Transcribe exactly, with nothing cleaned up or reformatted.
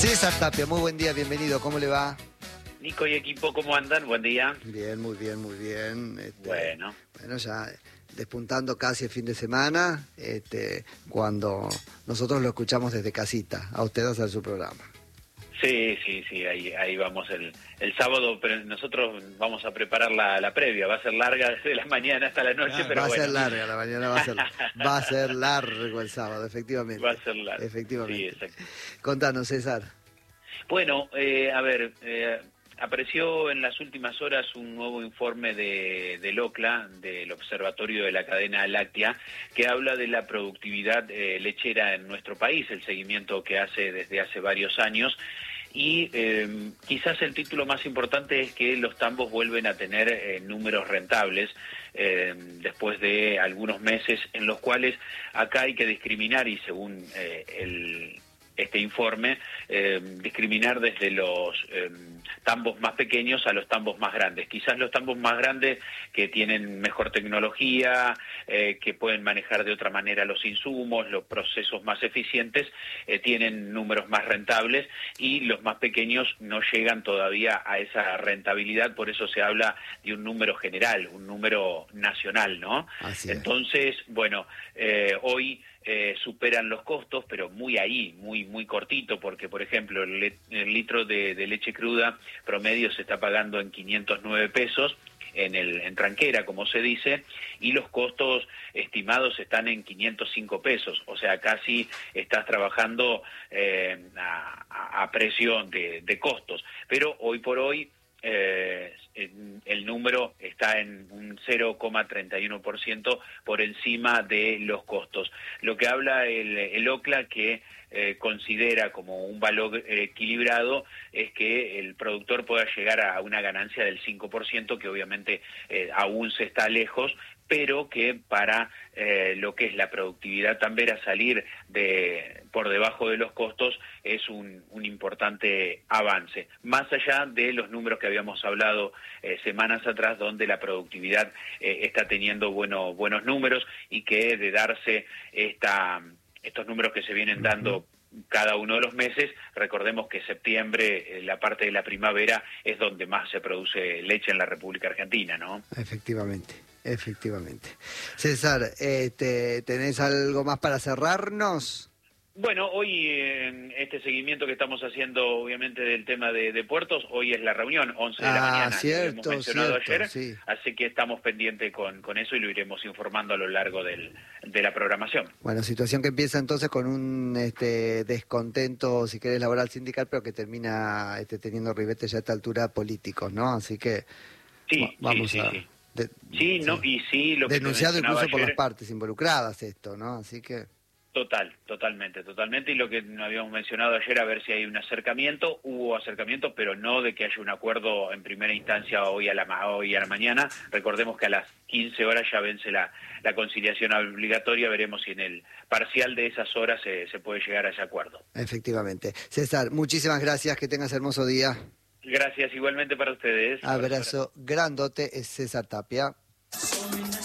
César Tapia, muy buen día, bienvenido, ¿cómo le va? Nico y equipo, ¿cómo andan? Buen día. Bien, muy bien, muy bien. Este, bueno. Bueno, ya despuntando casi el fin de semana, este, cuando nosotros lo escuchamos desde casita, a usted hacer su programa. Sí, sí, sí, ahí, ahí vamos el, el sábado, pero nosotros vamos a preparar la, la previa, va a ser larga desde la mañana hasta la noche, Ah, pero va bueno. a ser larga, la mañana va a ser, va a ser largo el sábado, efectivamente. Va a ser largo. Efectivamente. Sí, exacto. Contanos, César. Bueno, eh, a ver, eh, apareció en las últimas horas un nuevo informe de, del OCLA, del Observatorio de la Cadena Láctea, que habla de la productividad eh, lechera en nuestro país, el seguimiento que hace desde hace varios años. Y eh, quizás el título más importante es que los tambos vuelven a tener eh, números rentables eh, después de algunos meses en los cuales acá hay que discriminar, y según eh, el... este informe, eh, discriminar desde los eh, tambos más pequeños a los tambos más grandes. Quizás los tambos más grandes, que tienen mejor tecnología, eh, que pueden manejar de otra manera los insumos, los procesos más eficientes, eh, tienen números más rentables, y los más pequeños no llegan todavía a esa rentabilidad, por eso se habla de un número general, un número nacional, ¿no? Así es. Entonces, bueno, eh, hoy Eh, superan los costos, pero muy ahí, muy muy cortito, porque por ejemplo el, le el litro de, de leche cruda promedio se está pagando en quinientos nueve pesos en el en tranquera, como se dice, y los costos estimados están en quinientos cinco pesos, o sea, casi estás trabajando eh, a, a precio de, de costos, pero hoy por hoy Eh, el número está en un cero coma treinta y uno por ciento por encima de los costos. Lo que habla el, el OCLA, que eh, considera como un valor equilibrado, es que el productor pueda llegar a una ganancia del cinco por ciento, que obviamente eh, aún se está lejos, pero que para eh, lo que es la productividad tambera, salir de por debajo de los costos es un, un importante avance, más allá de los números que habíamos hablado eh, semanas atrás, donde la productividad eh, está teniendo bueno, buenos números, y que de darse esta, estos números que se vienen dando cada uno de los meses, recordemos que septiembre, la parte de la primavera, es donde más se produce leche en la República Argentina, ¿no? Efectivamente. Efectivamente. César, este, ¿tenés algo más para cerrarnos? Bueno, hoy en este seguimiento que estamos haciendo, obviamente, del tema de, de puertos, hoy es la reunión, once de la Ah, mañana, cierto, lo hemos mencionado cierto, ayer, sí. así que estamos pendientes con, con eso, y lo iremos informando a lo largo del, de la programación. Bueno, situación que empieza entonces con un este, descontento, si querés, laboral sindical, pero que termina este, teniendo ribetes ya a esta altura políticos, ¿no? Así que Sí, vamos sí, sí, a... sí. De, sí, no, sí. y sí, lo que denunciado incluso ayer, por las partes involucradas esto, ¿no? Así que... Total, totalmente, totalmente, y lo que habíamos mencionado ayer, a ver si hay un acercamiento. Hubo acercamiento, pero no de que haya un acuerdo en primera instancia hoy a la, hoy a la mañana. Recordemos que a las quince horas ya vence la, la conciliación obligatoria, veremos si en el parcial de esas horas se, se puede llegar a ese acuerdo. Efectivamente. César, muchísimas gracias, que tengas hermoso día. Gracias, igualmente para ustedes. Abrazo grandote, es César Tapia.